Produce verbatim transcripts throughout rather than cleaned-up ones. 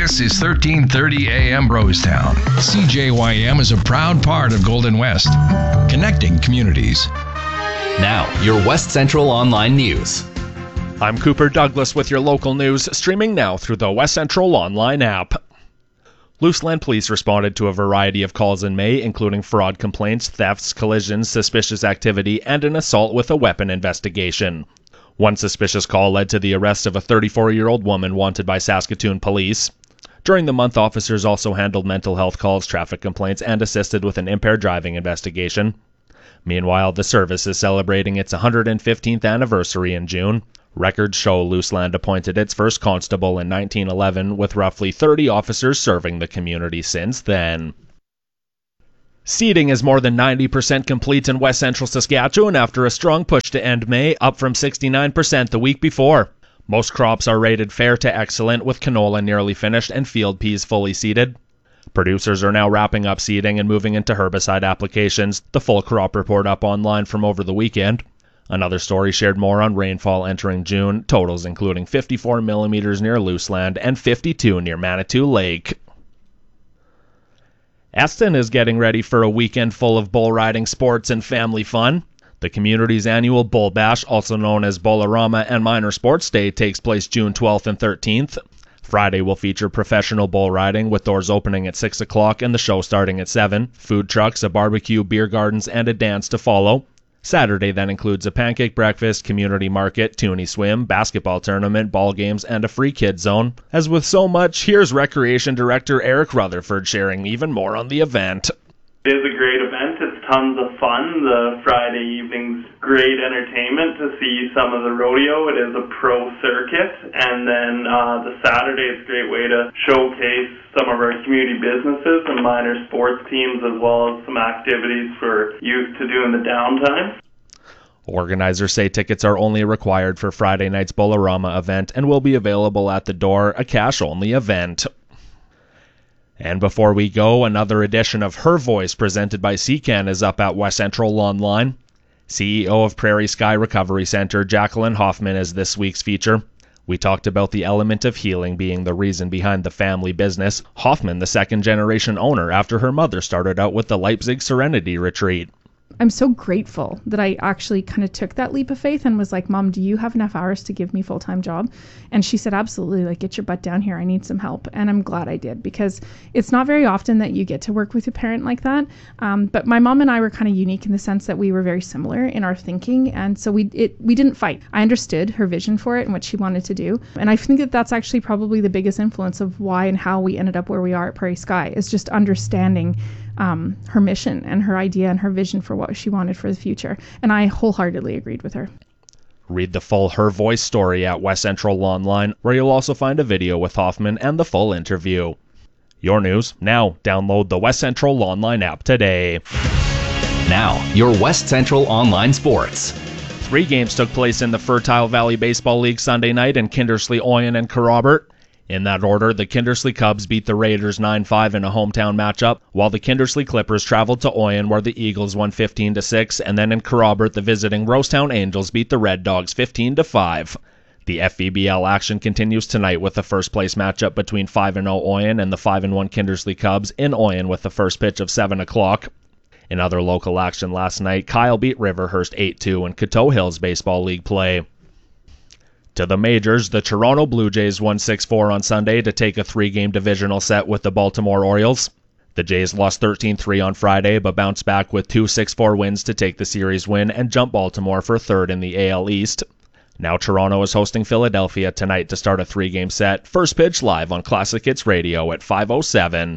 This is thirteen thirty A M Brostown. C J Y M is a proud part of Golden West, connecting communities. Now, your West Central Online News. I'm Cooper Douglas with your local news, streaming now through the West Central Online app. Luseland Police responded to a variety of calls in May, including fraud complaints, thefts, collisions, suspicious activity, and an assault with a weapon investigation. One suspicious call led to the arrest of a thirty-four-year-old woman wanted by Saskatoon police. During the month, officers also handled mental health calls, traffic complaints, and assisted with an impaired driving investigation. Meanwhile, the service is celebrating its one hundred fifteenth anniversary in June. Records show Luseland appointed its first constable in nineteen eleven, with roughly thirty officers serving the community since then. Seeding is more than ninety percent complete in West Central Saskatchewan after a strong push to end May, up from sixty-nine percent the week before. Most crops are rated fair to excellent, with canola nearly finished and field peas fully seeded. Producers are now wrapping up seeding and moving into herbicide applications. The full crop report up online from over the weekend. Another story shared more on rainfall entering June, totals including fifty-four millimeters near Luseland and fifty-two near Manitou Lake. Eston is getting ready for a weekend full of bull riding sports and family fun. The community's annual Bull Bash, also known as Bollarama and Minor Sports Day, takes place June twelfth and thirteenth. Friday will feature professional bull riding, with doors opening at six o'clock and the show starting at seven. Food trucks, a barbecue, beer gardens, and a dance to follow. Saturday then includes a pancake breakfast, community market, toonie swim, basketball tournament, ball games, and a free kids zone. As with so much, here's Recreation Director Eric Rutherford sharing even more on the event. It is a great event. It's tons of fun. The Friday evening's great entertainment to see some of the rodeo. It is a pro circuit. And then uh, the Saturday is a great way to showcase some of our community businesses and minor sports teams, as well as some activities for youth to do in the downtime. Organizers say tickets are only required for Friday night's Bollarama event and will be available at the door, a cash-only event. And before we go, another edition of Her Voice presented by C C A N is up at West Central Online. C E O of Prairie Sky Recovery Center, Jacqueline Hoffman, is this week's feature. We talked about the element of healing being the reason behind the family business. Hoffman, the second-generation owner, after her mother started out with the Leipzig Serenity Retreat. I'm so grateful that I actually kind of took that leap of faith and was like, Mom, do you have enough hours to give me a full-time job? And she said, absolutely, like, get your butt down here. I need some help. And I'm glad I did, because it's not very often that you get to work with a parent like that. Um, but my mom and I were kind of unique in the sense that we were very similar in our thinking. And so we it we didn't fight. I understood her vision for it and what she wanted to do. And I think that that's actually probably the biggest influence of why and how we ended up where we are at Prairie Sky, is just understanding um, her mission and her idea and her vision for what she wanted for the future. And I wholeheartedly agreed with her. Read the full Her Voice story at West Central Online, where you'll also find a video with Hoffman and the full interview. Your news now. Download the West Central Online app today. Now, your West Central Online Sports. Three games took place in the Fertile Valley Baseball League Sunday night in Kindersley, Oyen, and Kerrobert. In that order, the Kindersley Cubs beat the Raiders nine five in a hometown matchup, while the Kindersley Clippers traveled to Oyen, where the Eagles won fifteen to six, and then in Kerrobert, the visiting Rosetown Angels beat the Red Dogs fifteen to five. The F V B L action continues tonight with the first place matchup between five and oh Oyen and the five and one Kindersley Cubs in Oyen with the first pitch of seven o'clock. In other local action last night, Kyle beat Riverhurst eight two in Coteau Hills Baseball League play. To the majors, the Toronto Blue Jays won six four on Sunday to take a three-game divisional set with the Baltimore Orioles. The Jays lost thirteen three on Friday, but bounced back with two six four wins to take the series win and jump Baltimore for third in the A L East. Now Toronto is hosting Philadelphia tonight to start a three-game set. First pitch live on Classic Hits Radio at five oh seven.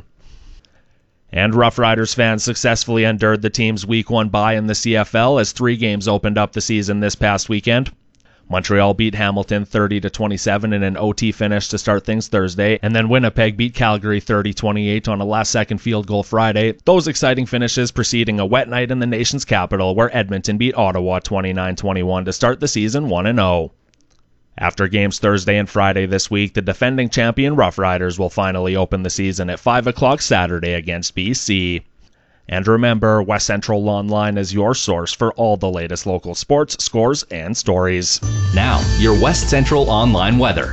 And Rough Riders fans successfully endured the team's Week one bye in the C F L as three games opened up the season this past weekend. Montreal beat Hamilton thirty to twenty-seven in an O T finish to start things Thursday, and then Winnipeg beat Calgary thirty twenty-eight on a last-second field goal Friday. Those exciting finishes preceding a wet night in the nation's capital, where Edmonton beat Ottawa twenty-nine twenty-one to start the season one and oh. After games Thursday and Friday this week, the defending champion Rough Riders will finally open the season at five o'clock Saturday against B C. And remember, West Central Online is your source for all the latest local sports, scores, and stories. Now, your West Central Online weather.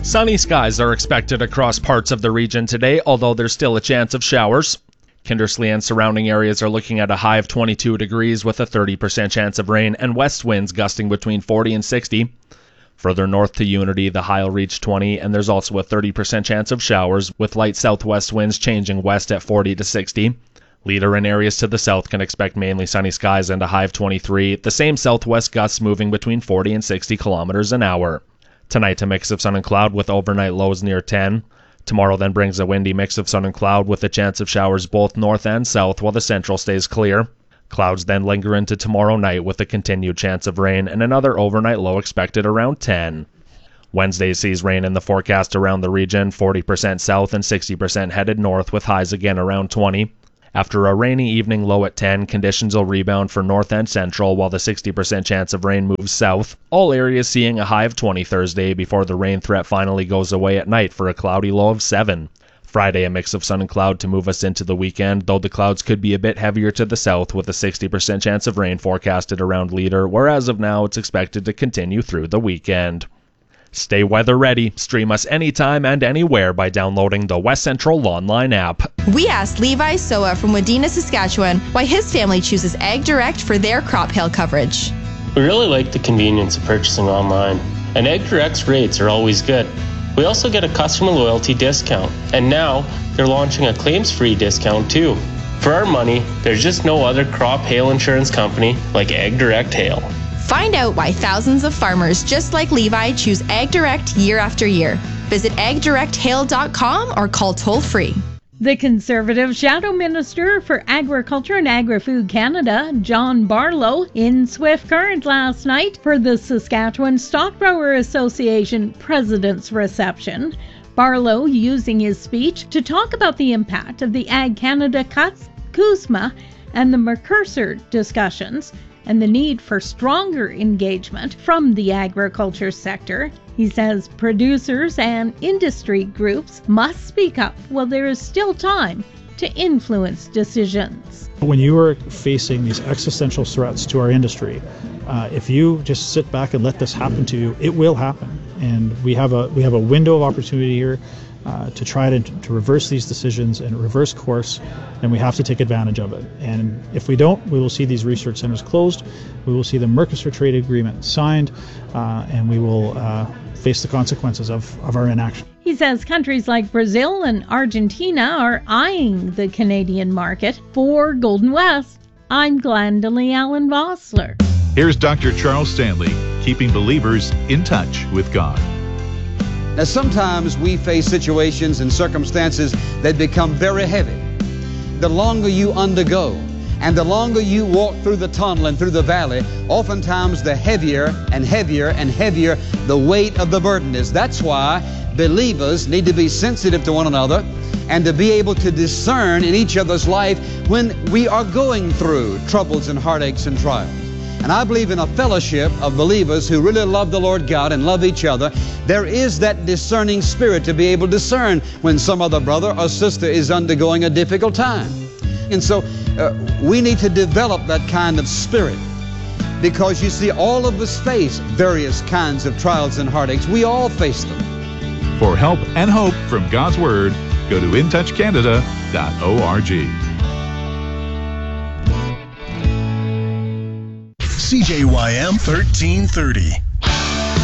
Sunny skies are expected across parts of the region today, although there's still a chance of showers. Kindersley and surrounding areas are looking at a high of twenty-two degrees with a thirty percent chance of rain and west winds gusting between forty and sixty. Further north to Unity, the high will reach twenty, and there's also a thirty percent chance of showers, with light southwest winds changing west at forty to sixty. Leader and areas to the south can expect mainly sunny skies and a high of twenty-three, the same southwest gusts moving between forty and sixty kilometers an hour. Tonight, a mix of sun and cloud with overnight lows near ten. Tomorrow then brings a windy mix of sun and cloud with a chance of showers both north and south, while the central stays clear. Clouds then linger into tomorrow night with a continued chance of rain and another overnight low expected around ten. Wednesday sees rain in the forecast around the region, forty percent south and sixty percent headed north, with highs again around twenty. After a rainy evening low at ten, conditions will rebound for north and central, while the sixty percent chance of rain moves south. All areas seeing a high of twenty Thursday before the rain threat finally goes away at night for a cloudy low of seven. Friday, a mix of sun and cloud to move us into the weekend, though the clouds could be a bit heavier to the south with a sixty percent chance of rain forecasted around Leader, where as of now it's expected to continue through the weekend. Stay weather ready. Stream us anytime and anywhere by downloading the West Central online app. We asked Levi Soa from Wadena, Saskatchewan, why his family chooses Ag Direct for their crop hail coverage. We really like the convenience of purchasing online, and Ag Direct's rates are always good. We also get a customer loyalty discount, and now they're launching a claims-free discount too. For our money, there's just no other crop hail insurance company like Ag Direct Hail. Find out why thousands of farmers just like Levi choose Ag Direct year after year. Visit ag direct hail dot com or call toll-free. The Conservative Shadow Minister for Agriculture and Agri-Food Canada, John Barlow, in Swift Current last night for the Saskatchewan Stockgrower Association President's Reception. Barlow using his speech to talk about the impact of the Ag Canada cuts, CUSMA, and the Mercosur discussions, and the need for stronger engagement from the agriculture sector. He says producers and industry groups must speak up while there is still time to influence decisions. When you are facing these existential threats to our industry, uh, if you just sit back and let this happen to you, it will happen. And we have a we have a window of opportunity here uh, to try to, to reverse these decisions and reverse course, and we have to take advantage of it. And if we don't, we will see these research centers closed, we will see the Mercosur trade agreement signed, uh, and we will uh, face the consequences of, of our inaction. He says countries like Brazil and Argentina are eyeing the Canadian market. For Golden West, I'm Glendalee Allen Vossler. Here's Doctor Charles Stanley, keeping believers in touch with God. Now, sometimes we face situations and circumstances that become very heavy. The longer you undergo and the longer you walk through the tunnel and through the valley, oftentimes the heavier and heavier and heavier the weight of the burden is. That's why believers need to be sensitive to one another and to be able to discern in each other's life when we are going through troubles and heartaches and trials. And I believe in a fellowship of believers who really love the Lord God and love each other. There is that discerning spirit to be able to discern when some other brother or sister is undergoing a difficult time. And so uh, we need to develop that kind of spirit, because you see, all of us face various kinds of trials and heartaches. We all face them. For help and hope from God's Word, go to in touch canada dot org. C J Y M thirteen thirty.